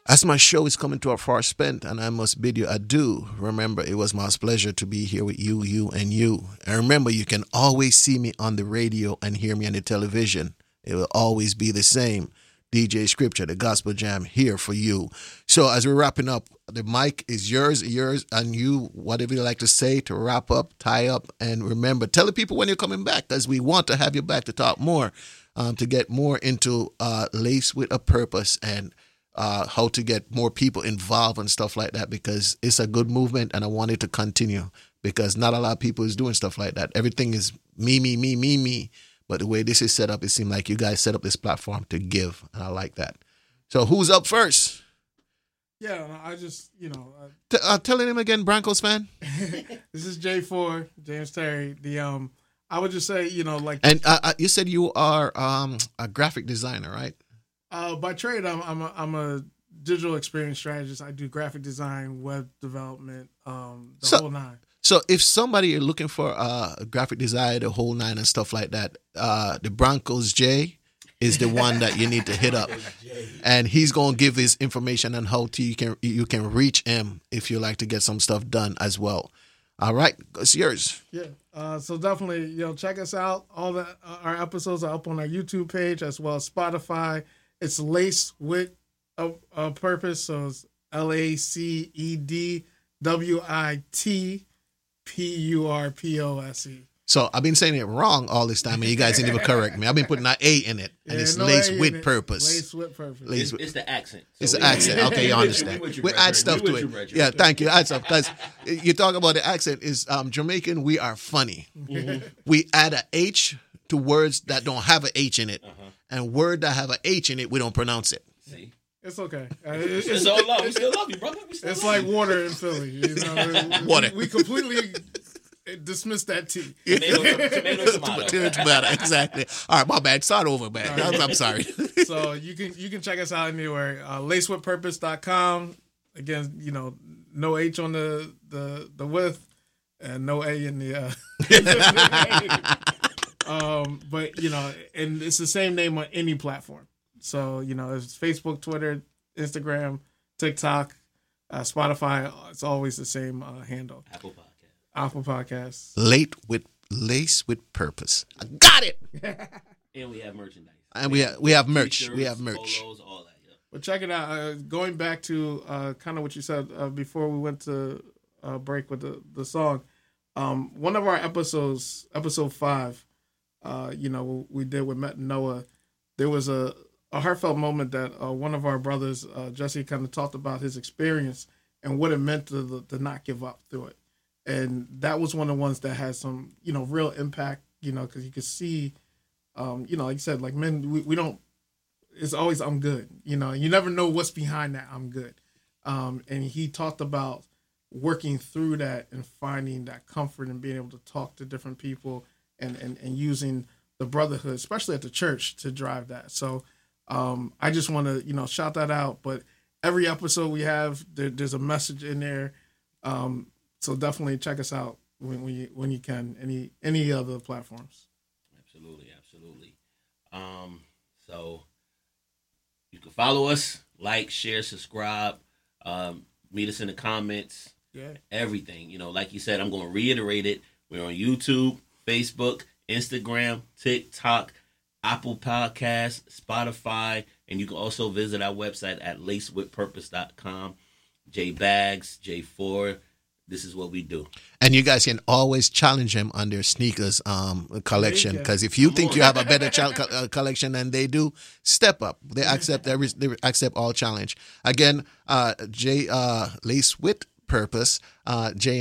As my show is coming to a far spent, and I must bid you adieu, remember it was my pleasure to be here with you, you, and you. And remember, you can always see me on the radio and hear me on the television. It will always be the same. DJ Scripture, the Gospel Jam, here for you. So as we're wrapping up, the mic is yours, and you, whatever you like to say to wrap up, tie up, and remember, tell the people when you're coming back, because we want to have you back to talk more, to get more into Lace with a Purpose and how to get more people involved and stuff like that, because it's a good movement and I want it to continue, because not a lot of people is doing stuff like that. Everything is me, me, me, me, me. But the way this is set up, it seems like you guys set up this platform to give, and I like that. So who's up first? Yeah, I just, telling him again, Broncos fan. This is J4, James Terry. I would just say, And you said you are a graphic designer, right? By trade, I'm a digital experience strategist. I do graphic design, web development, the whole nine. So if somebody is looking for a graphic design, the whole nine and stuff like that, the Broncos J is the one that you need to hit up, and he's gonna give his information on how you can reach him if you like to get some stuff done as well. All right, it's yours. Yeah. So definitely, check us out. All our episodes are up on our YouTube page as well as Spotify. It's Lace with a Purpose, so it's LACEDWITPURPOSE. So I've been saying it wrong all this time, and you guys didn't even correct me. I've been putting an A in it, and it's Lace with Purpose. Lace with Purpose. It's the accent. It's the accent. Okay, you understand. We add stuff to it. Yeah, thank you. Add stuff, because you talk about the accent. Is Jamaican, we are funny. Mm-hmm. We add a H to words that don't have an H in it, and word that have an H in it, we don't pronounce it. See? It's okay. It's all love. We still love you, brother. It's like water in Philly. Water. We completely dismiss that T. Tomato. Exactly. All right, my bad. Start over, man. Right. I'm sorry. So you can check us out anywhere. LaceWithPurpose.com. Again, no H on the with, and no A in the. But and it's the same name on any platform. So it's Facebook, Twitter, Instagram, TikTok, Spotify. It's always the same handle. Apple Podcasts. Lace with Purpose. I got it. And we have merchandise. And we have merch. We have merch. Polos, all that. Yeah. But check it out. Going back to kind of what you said before we went to break with the song. One of our episodes, episode 5, we did with Matt and Noah. There was a heartfelt moment that one of our brothers, Jesse, kind of talked about his experience and what it meant to not give up through it. And that was one of the ones that had some, real impact, because you could see, like you said, like men, we don't, it's always, I'm good, you never know what's behind that, I'm good. And he talked about working through that and finding that comfort and being able to talk to different people and using the brotherhood, especially at the church, to drive that. So I just want to, shout that out. But every episode we have, there's a message in there. So definitely check us out when you can, any other platforms. Absolutely. So you can follow us, like, share, subscribe, meet us in the comments. Yeah. Everything. Like you said, I'm going to reiterate it. We're on YouTube, Facebook, Instagram, TikTok, Apple Podcasts, Spotify, and you can also visit our website at lacewithpurpose.com. J Bags, J4. This is what we do. And you guys can always challenge them on their sneakers collection, because if you think you have a better collection than they do, step up. They accept all challenge. Again, Lace with Purpose, J